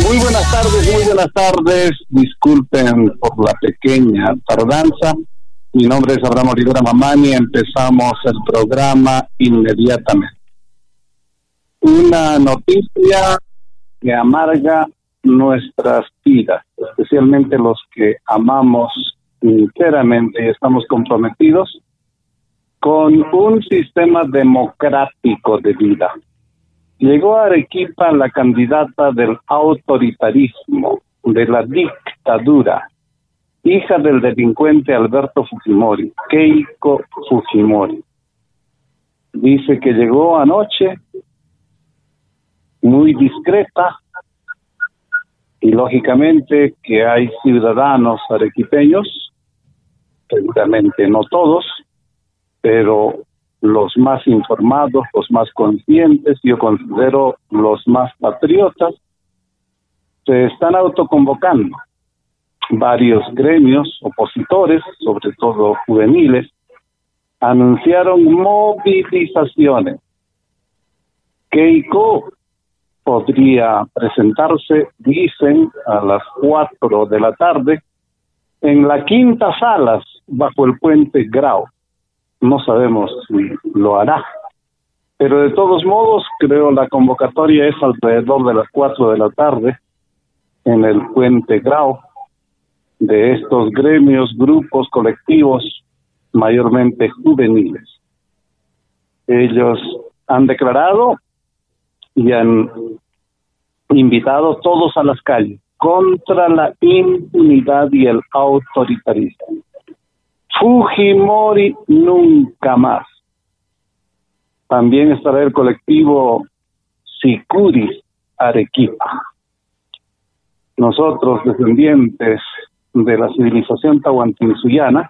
Muy buenas tardes. Disculpen por la pequeña tardanza. Mi nombre es Abraham Olivera Mamani. Empezamos el programa inmediatamente. Una noticia que amarga nuestras vidas, especialmente los que amamos sinceramente y estamos comprometidos con un sistema democrático de vida. Llegó a Arequipa la candidata del autoritarismo, de la dictadura, hija del delincuente Alberto Fujimori, Keiko Fujimori. Dice que llegó anoche muy discreta y lógicamente que hay ciudadanos arequipeños, seguramente no todos, pero los más informados, los más conscientes, yo considero los más patriotas, se están autoconvocando. Varios gremios opositores, sobre todo juveniles, anunciaron movilizaciones. Keiko podría presentarse, dicen, a las 4 de la tarde en la quinta sala bajo el puente Grau. No sabemos si lo hará, pero de todos modos creo la convocatoria es alrededor de las 4 de la tarde en el puente Grau de estos gremios, grupos, colectivos, mayormente juveniles. Ellos han declarado y han invitado todos a las calles contra la impunidad y el autoritarismo. Fujimori nunca más. También estará el colectivo Sicuris Arequipa. Nosotros, descendientes de la civilización tahuantinsuyana,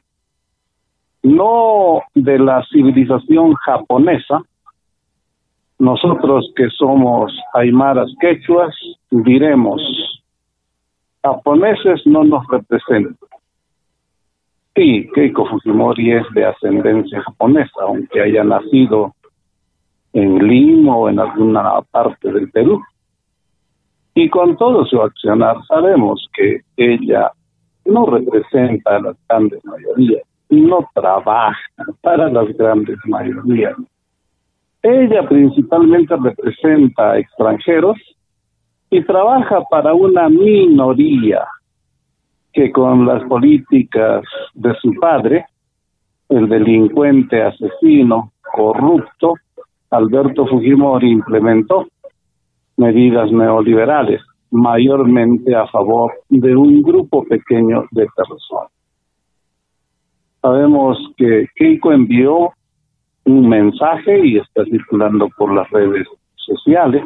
no de la civilización japonesa, nosotros que somos aymaras quechuas, diremos, japoneses no nos representan. Sí, Keiko Fujimori es de ascendencia japonesa, aunque haya nacido en Lima o en alguna parte del Perú. Y con todo su accionar sabemos que ella no representa a las grandes mayorías, no trabaja para las grandes mayorías. Ella principalmente representa a extranjeros y trabaja para una minoría que con las políticas de su padre, el delincuente, asesino, corrupto, Alberto Fujimori implementó medidas neoliberales, mayormente a favor de un grupo pequeño de personas. Sabemos que Keiko envió un mensaje y está circulando por las redes sociales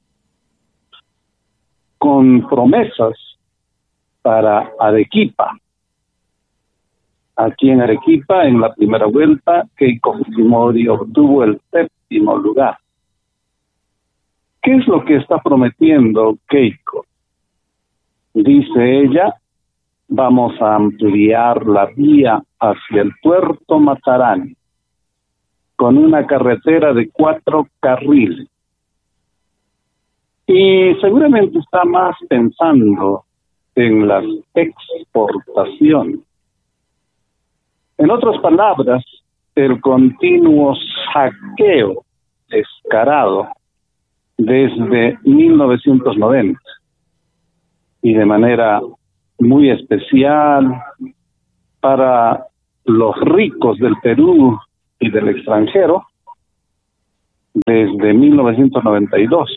con promesas para Arequipa. Aquí en Arequipa, en la primera vuelta, Keiko Fujimori obtuvo el 7º lugar. ¿Qué es lo que está prometiendo Keiko? Dice ella, vamos a ampliar la vía hacia el puerto Matarani con una carretera de 4 carriles. Y seguramente está más pensando en las exportaciones. En otras palabras, el continuo saqueo descarado desde 1990 y de manera muy especial para los ricos del Perú y del extranjero desde 1992.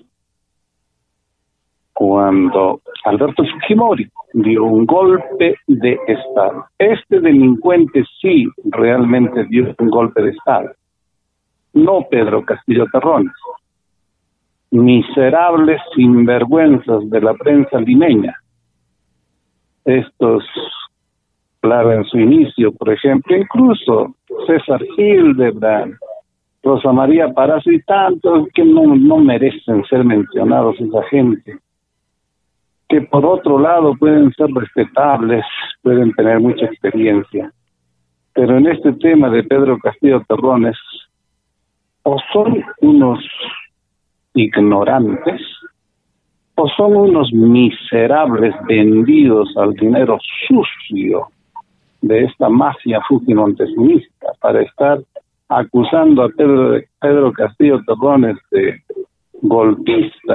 Cuando Alberto Fujimori dio un golpe de Estado. Este delincuente sí realmente dio un golpe de Estado, no Pedro Castillo Terrones. Miserables sinvergüenzas de la prensa limeña. Estos, claro, en su inicio, por ejemplo, incluso César Hildebrand, Rosa María Parazo y tantos que no merecen ser mencionados, esa gente que por otro lado pueden ser respetables, pueden tener mucha experiencia, pero en este tema de Pedro Castillo Terrones, o son unos ignorantes, o son unos miserables vendidos al dinero sucio de esta mafia fujimontesista para estar acusando a Pedro Castillo Terrones de golpista.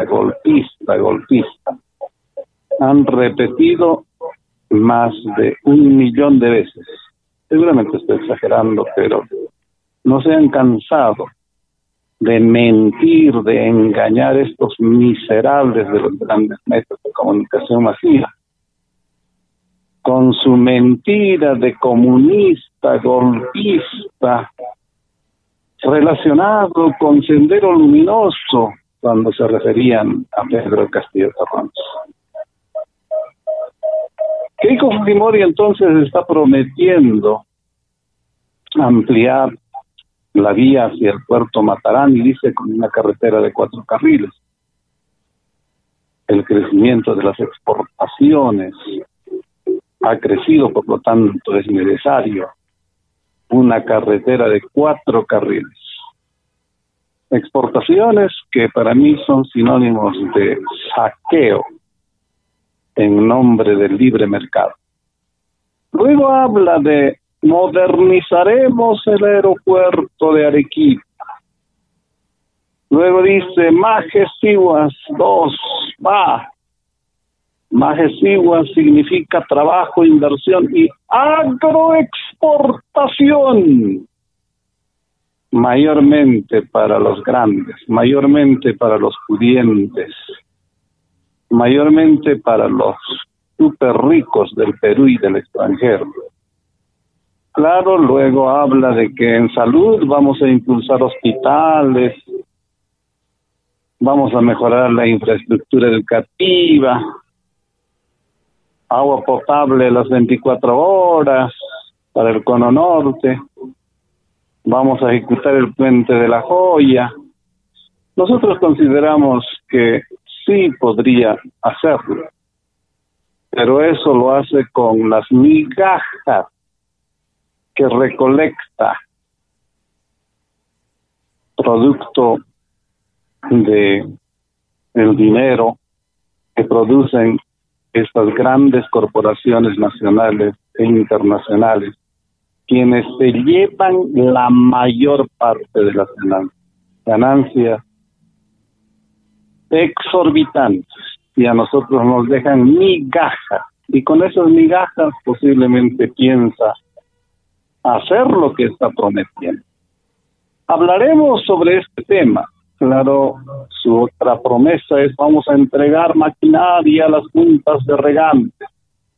Han repetido más de 1 millón de veces. Seguramente estoy exagerando, pero no se han cansado de mentir, de engañar a estos miserables de los grandes medios de comunicación masiva. Con su mentira de comunista, golpista, relacionado con Sendero Luminoso, cuando se referían a Pedro Castillo Terrones. Keiko Fujimori entonces está prometiendo ampliar la vía hacia el puerto Matarán, y dice con una carretera de 4 carriles. El crecimiento de las exportaciones ha crecido, por lo tanto es necesario una carretera de 4 carriles. Exportaciones que para mí son sinónimos de saqueo en nombre del libre mercado. Luego habla de modernizaremos el aeropuerto de Arequipa. Luego dice Majes Sihuas 2, Majes Sihuas significa trabajo, inversión y agroexportación. Mayormente para los grandes, mayormente para los pudientes, mayormente para los súper ricos del Perú y del extranjero. Claro, luego habla de que en salud vamos a impulsar hospitales, vamos a mejorar la infraestructura educativa, agua potable las 24 horas para el Cono Norte, vamos a ejecutar el puente de La Joya. Nosotros consideramos que sí podría hacerlo, pero eso lo hace con las migajas que recolecta producto de el dinero que producen estas grandes corporaciones nacionales e internacionales, quienes se llevan la mayor parte de las ganancias exorbitantes, y a nosotros nos dejan migajas, y con esas migajas posiblemente piensa hacer lo que está prometiendo. Hablaremos sobre este tema. Claro, su otra promesa es: vamos a entregar maquinaria a las juntas de regantes.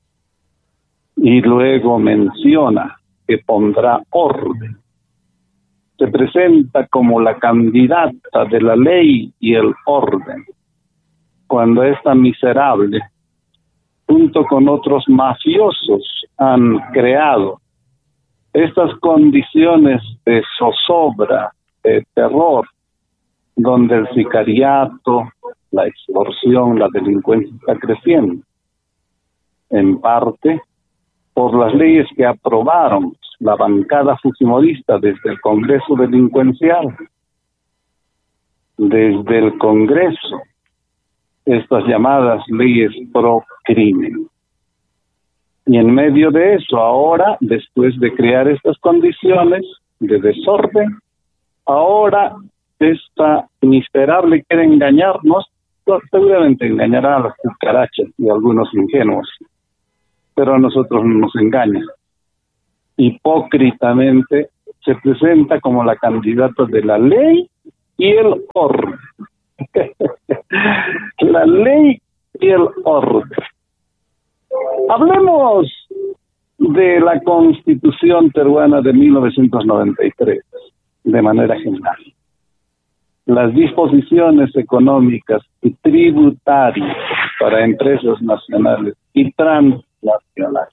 Y luego menciona que pondrá orden. Se presenta como la candidata de la ley y el orden, cuando esta miserable, junto con otros mafiosos, han creado estas condiciones de zozobra, de terror, donde el sicariato, la extorsión, la delincuencia está creciendo, en parte por las leyes que aprobaron la bancada fujimorista desde el Congreso Delincuencial, desde el Congreso, estas llamadas leyes pro crimen. Y en medio de eso, ahora, después de crear estas condiciones de desorden, ahora esta miserable quiere engañarnos, seguramente engañará a las cucarachas y a algunos ingenuos, pero a nosotros no nos engaña. Hipócritamente se presenta como la candidata de la ley y el orden. La ley y el orden. Hablemos de la Constitución peruana de 1993, de manera general. Las disposiciones económicas y tributarias para empresas nacionales y transnacionales.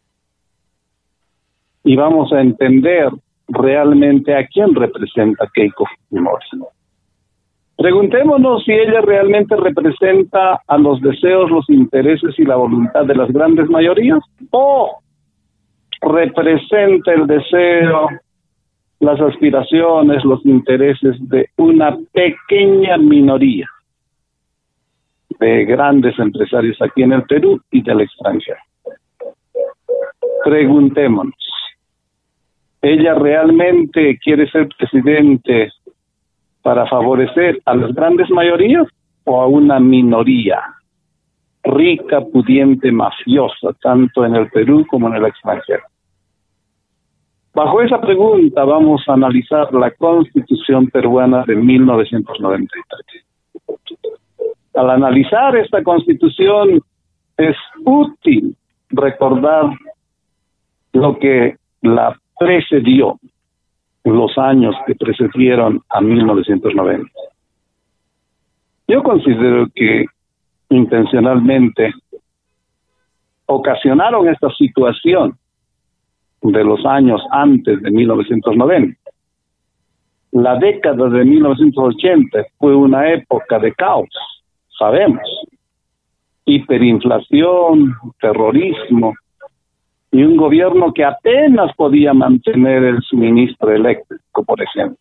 Y vamos a entender realmente a quién representa Keiko Fujimori. Preguntémonos si ella realmente representa a los deseos, los intereses y la voluntad de las grandes mayorías, o representa el deseo, las aspiraciones, los intereses de una pequeña minoría. de grandes empresarios aquí en el Perú y del extranjero. Preguntémonos, ¿ella realmente quiere ser presidente para favorecer a las grandes mayorías o a una minoría rica, pudiente, mafiosa, tanto en el Perú como en el extranjero? Bajo esa pregunta vamos a analizar la Constitución peruana de 1993. Al analizar esta Constitución es útil recordar lo que la precedió, los años que precedieron a 1990. Yo considero que intencionalmente ocasionaron esta situación de los años antes de 1990. La década de 1980 fue una época de caos, sabemos. Hiperinflación, terrorismo y un gobierno que apenas podía mantener el suministro eléctrico, por ejemplo.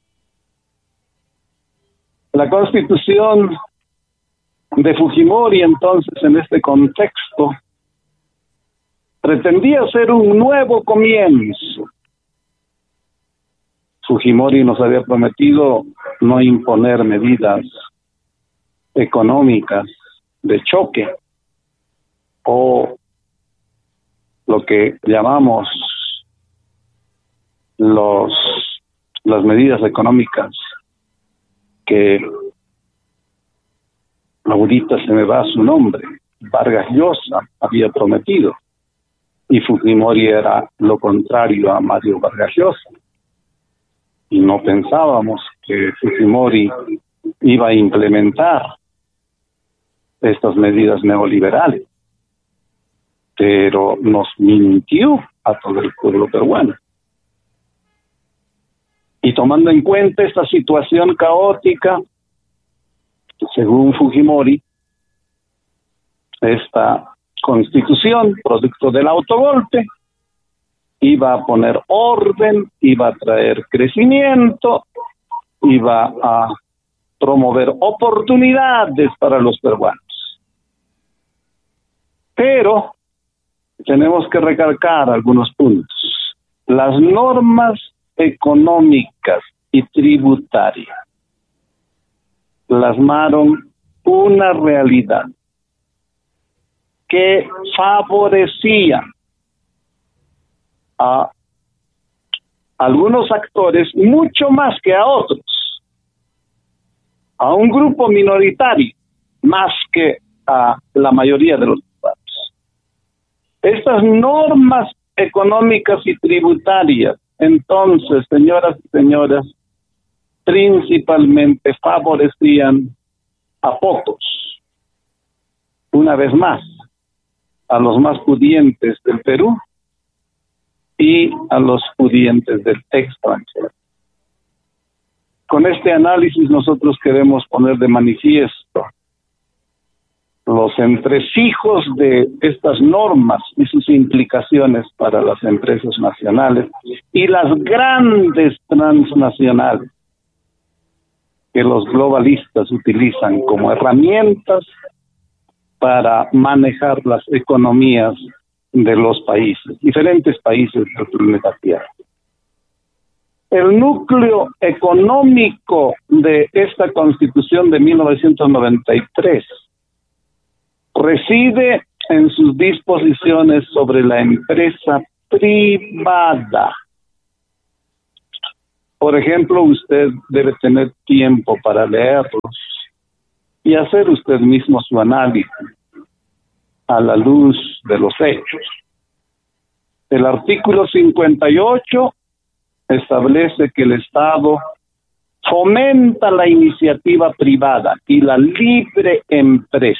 La Constitución de Fujimori, entonces, en este contexto, pretendía ser un nuevo comienzo. Fujimori nos había prometido no imponer medidas económicas de choque o lo que llamamos las medidas económicas que ahorita se me va su nombre, Vargas Llosa había prometido, y Fujimori era lo contrario a Mario Vargas Llosa. Y no pensábamos que Fujimori iba a implementar estas medidas neoliberales, pero nos mintió a todo el pueblo peruano. Y tomando en cuenta esta situación caótica, según Fujimori, esta Constitución, producto del autogolpe, iba a poner orden, iba a traer crecimiento, iba a promover oportunidades para los peruanos. Pero tenemos que recalcar algunos puntos. Las normas económicas y tributarias plasmaron una realidad que favorecía a algunos actores mucho más que a otros, a un grupo minoritario más que a la mayoría de los ciudadanos. Estas normas económicas y tributarias, entonces, señoras y señores, principalmente favorecían a pocos, una vez más, a los más pudientes del Perú y a los pudientes del extranjero. Con este análisis nosotros queremos poner de manifiesto los entresijos de estas normas y sus implicaciones para las empresas nacionales y las grandes transnacionales que los globalistas utilizan como herramientas para manejar las economías de los países, diferentes países del planeta Tierra. El núcleo económico de esta Constitución de 1993 reside en sus disposiciones sobre la empresa privada. Por ejemplo, usted debe tener tiempo para leerlos y hacer usted mismo su análisis a la luz de los hechos. El artículo 58 establece que el Estado fomenta la iniciativa privada y la libre empresa.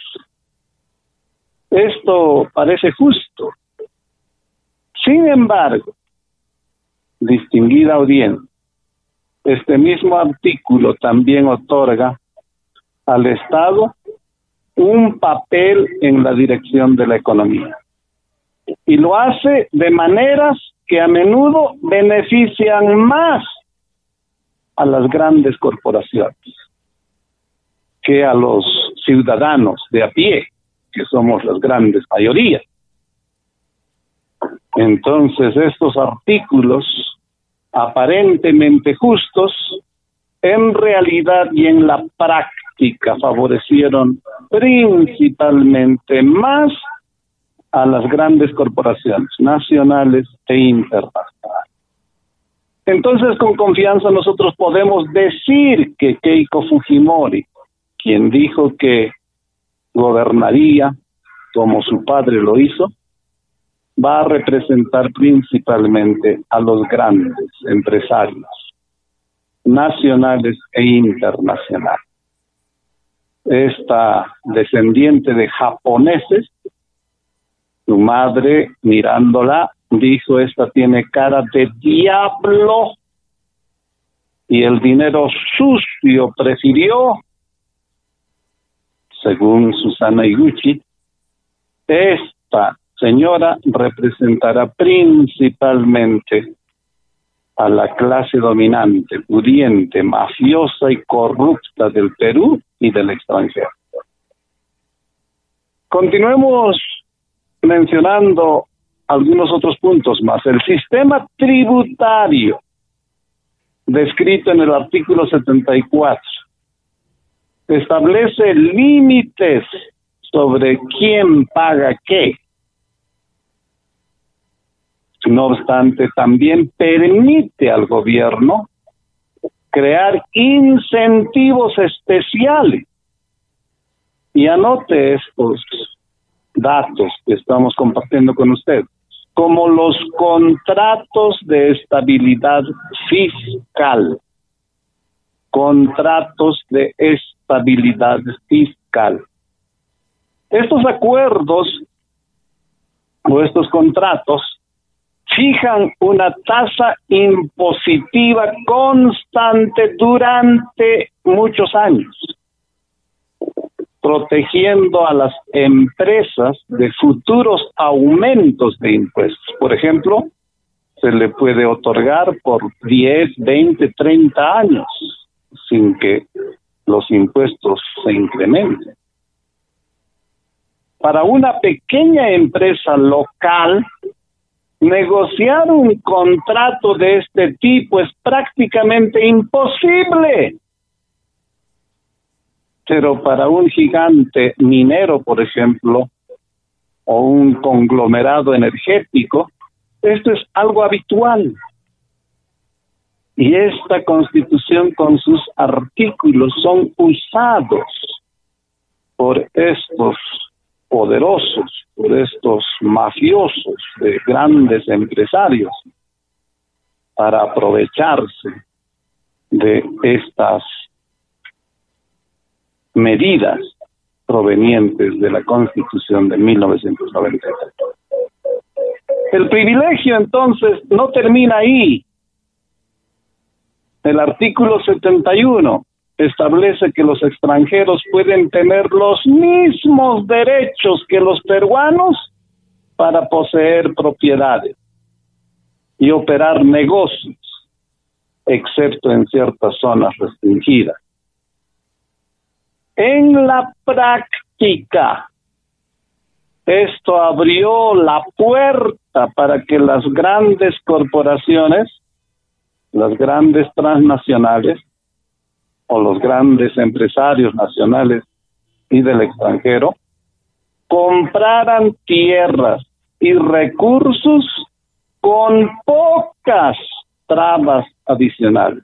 Esto parece justo. Sin embargo, distinguida audiencia, este mismo artículo también otorga al Estado un papel en la dirección de la economía. Y lo hace de maneras que a menudo benefician más a las grandes corporaciones que a los ciudadanos de a pie, que somos las grandes mayorías. Entonces, estos artículos aparentemente justos, en realidad y en la práctica favorecieron principalmente más a las grandes corporaciones nacionales e internacionales. Entonces, con confianza nosotros podemos decir que Keiko Fujimori, quien dijo que gobernaría como su padre lo hizo, va a representar principalmente a los grandes empresarios nacionales e internacionales. Esta descendiente de japoneses, su madre, mirándola, dijo: esta tiene cara de diablo, y el dinero sucio prefirió, según Susana Higuchi. Esta señora representará principalmente a la clase dominante, pudiente, mafiosa y corrupta del Perú y del extranjero. Continuemos mencionando algunos otros puntos más. El sistema tributario, descrito en el artículo 74, establece límites sobre quién paga qué. No obstante, también permite al gobierno crear incentivos especiales. Y anote estos datos que estamos compartiendo con usted, como los contratos de estabilidad fiscal. Contratos de estabilidad fiscal. Estos acuerdos o estos contratos fijan una tasa impositiva constante durante muchos años, protegiendo a las empresas de futuros aumentos de impuestos. Por ejemplo, se le puede otorgar por 10, 20, 30 años sin que los impuestos se incrementen. Para una pequeña empresa local, negociar un contrato de este tipo es prácticamente imposible. Pero para un gigante minero, por ejemplo, o un conglomerado energético, esto es algo habitual. Y esta Constitución con sus artículos son usados por estos poderosos, por estos mafiosos de grandes empresarios, para aprovecharse de estas medidas provenientes de la Constitución de 1993. El privilegio, entonces, no termina ahí. El artículo 71 establece que los extranjeros pueden tener los mismos derechos que los peruanos para poseer propiedades y operar negocios, excepto en ciertas zonas restringidas. En la práctica, esto abrió la puerta para que las grandes corporaciones, las grandes transnacionales o los grandes empresarios nacionales y del extranjero compraran tierras y recursos con pocas trabas adicionales.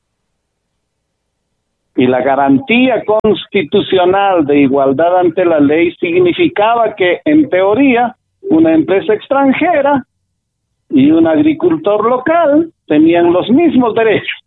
Y la garantía constitucional de igualdad ante la ley significaba que, en teoría, una empresa extranjera y un agricultor local tenían los mismos derechos.